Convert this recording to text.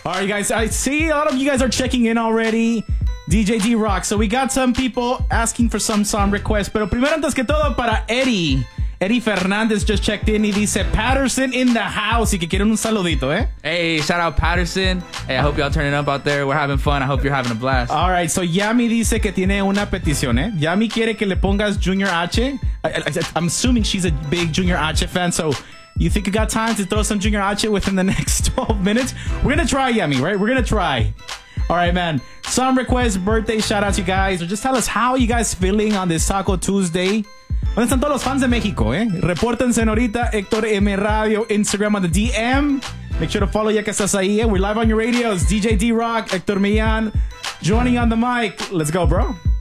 All right, guys. I see a lot of you guys are checking in already. DJ D-Rock. So we got some people asking for some song requests. Pero primero, antes que todo, para Eddie. Eddie Fernandez just checked in y dice Patterson in the house y que quieren un saludito, eh? Hey, shout out Patterson. Hey, I hope y'all turning up out there. We're having fun. I hope you're having a blast. All right, so Yami dice que tiene una petición, eh? Yami quiere que le pongas Junior H. I'm assuming she's a big Junior H fan, so you think you got time to throw some Junior H within the next 12 minutes? We're going to try, Yami, right? We're going to try. All right, man. Song requests, birthday shout-outs, you guys. Or just tell us how you guys feeling on this Taco Tuesday. ¿Dónde están todos los fans de México, eh? Repórtense ahorita, Héctor M. Radio, Instagram on the DM. Make sure to follow ya que estás ahí, eh? We're live on your radios. DJ D-Rock, Héctor Millán, joining on the mic. Let's go, bro.